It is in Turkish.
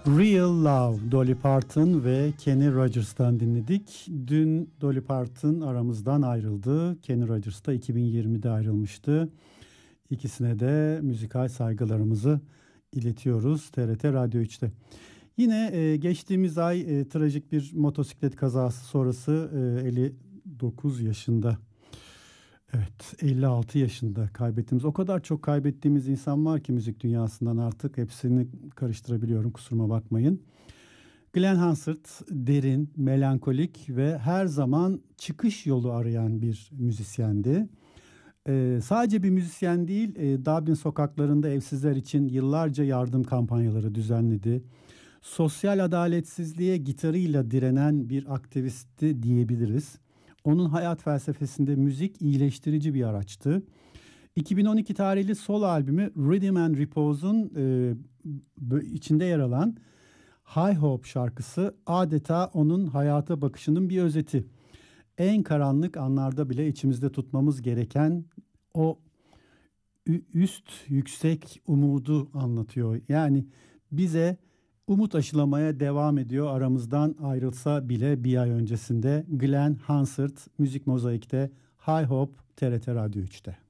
Real Love, Dolly Parton ve Kenny Rogers'tan dinledik. Dün Dolly Parton aramızdan ayrıldı. Kenny Rogers da 2020'de ayrılmıştı. İkisine de müzikal saygılarımızı iletiyoruz TRT Radyo 3'te. Yine geçtiğimiz ay trajik bir motosiklet kazası sonrası 59 yaşında, evet 56 yaşında kaybettiğimiz, o kadar çok kaybettiğimiz insan var ki müzik dünyasından, artık hepsini karıştırabiliyorum, kusuruma bakmayın. Glen Hansard derin, melankolik ve her zaman çıkış yolu arayan bir müzisyendi. Sadece bir müzisyen değil, Dublin sokaklarında evsizler için yıllarca yardım kampanyaları düzenledi. Sosyal adaletsizliğe gitarıyla direnen bir aktivisti diyebiliriz. Onun hayat felsefesinde müzik iyileştirici bir araçtı. 2012 tarihli solo albümü Rhythm and Repose'un içinde yer alan High Hope şarkısı adeta onun hayata bakışının bir özeti. En karanlık anlarda bile içimizde tutmamız gereken o yüksek umudu anlatıyor. Yani bize umut aşılamaya devam ediyor, aramızdan ayrılsa bile bir ay öncesinde. Glen Hansard Müzik Mozaik'te, High Hope, TRT Radyo 3'te.